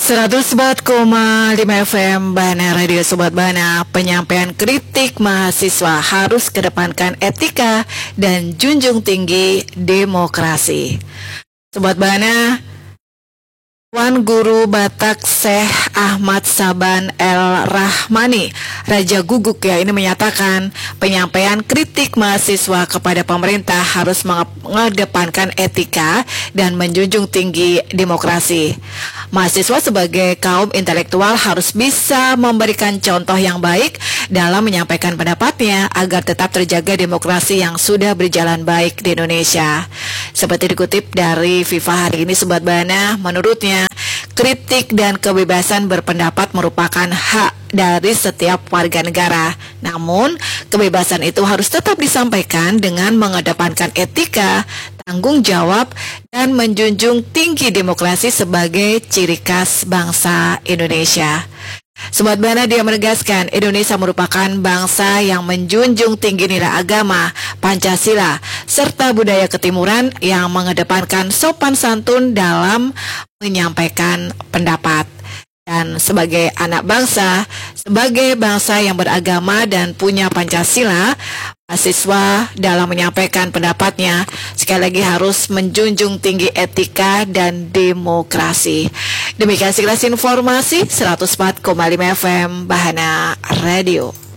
104,5 FM Bana Radio Sobat Bana. Penyampaian kritik mahasiswa harus kedepankan etika dan junjung tinggi demokrasi. Sobat Bana, Tuan Guru Batak Syekh Ahmad Saban El Rahmani Raja Guguk ini menyatakan penyampaian kritik mahasiswa kepada pemerintah harus mengedepankan etika dan menjunjung tinggi demokrasi. Mahasiswa sebagai kaum intelektual harus bisa memberikan contoh yang baik dalam menyampaikan pendapatnya agar tetap terjaga demokrasi yang sudah berjalan baik di Indonesia. Seperti dikutip dari FIFA hari ini Sobat Bana, menurutnya kritik dan kebebasan berpendapat merupakan hak dari setiap warga negara. Namun, kebebasan itu harus tetap disampaikan dengan mengedepankan etika, tanggung jawab, dan menjunjung tinggi demokrasi sebagai ciri khas bangsa Indonesia. Sobat Bana, dia menegaskan Indonesia merupakan bangsa yang menjunjung tinggi nilai agama, Pancasila, serta budaya ketimuran yang mengedepankan sopan santun dalam menyampaikan pendapat. Dan sebagai anak bangsa, sebagai bangsa yang beragama dan punya Pancasila, mahasiswa dalam menyampaikan pendapatnya sekali lagi harus menjunjung tinggi etika dan demokrasi. Demikian sekilas informasi 104,5 FM Bahana Radio.